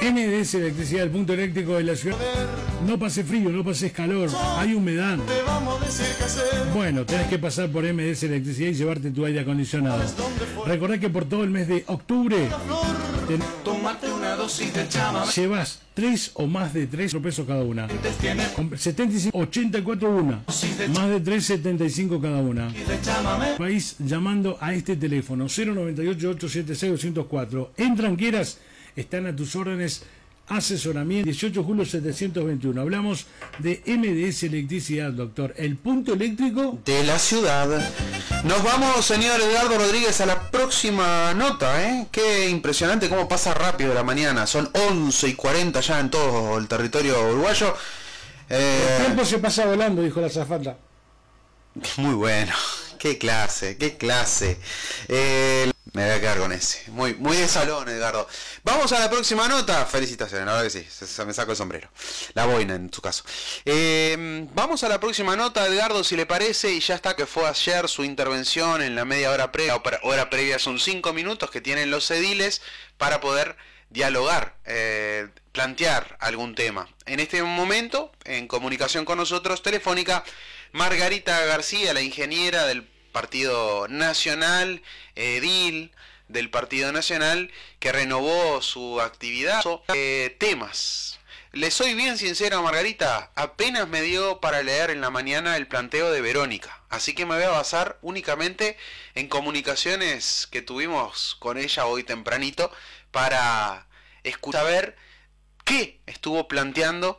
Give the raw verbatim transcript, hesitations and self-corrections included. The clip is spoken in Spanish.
M D S Electricidad, el punto eléctrico de la ciudad. No pase frío, no pases calor, hay humedad. Bueno, tenés que pasar por M D S Electricidad y llevarte tu aire acondicionado. Recordá que por todo el mes de octubre te... llevas tres o más de tres pesos cada una. setenta y cinco, ochenta y cuatro una. Más de tres, setenta y cinco cada una. País llamando a este teléfono cero noventa y ocho, ochocientos setenta y seis, doscientos cuatro. En Tranqueras están a tus órdenes. Asesoramiento dieciocho de julio setecientos veintiuno. Hablamos de M D S Electricidad, doctor. El punto eléctrico de la ciudad. Nos vamos, señor Edgardo Rodríguez, a la próxima nota, ¿eh? Qué impresionante cómo pasa rápido la mañana. Son once y cuarenta ya en todo el territorio uruguayo. Eh... El tiempo se pasa volando, dijo la azafata. Muy bueno. Qué clase, qué clase. Eh, me voy a quedar con ese. Muy, muy de salón, Edgardo. Vamos a la próxima nota. Felicitaciones, la verdad que sí. Se me saco el sombrero. La boina, en su caso. Eh, vamos a la próxima nota, Edgardo, si le parece. Y ya está, que fue ayer su intervención en la media hora previa. O hora previa son cinco minutos que tienen los ediles para poder dialogar, eh, plantear algún tema. En este momento, en comunicación con nosotros, telefónica, Margarita García, la ingeniera del Partido Nacional, edil del Partido Nacional, que renovó su actividad. Eh, temas. Le soy bien sincero, Margarita, apenas me dio para leer en la mañana el planteo de Verónica, así que me voy a basar únicamente en comunicaciones que tuvimos con ella hoy tempranito para escuchar ver qué estuvo planteando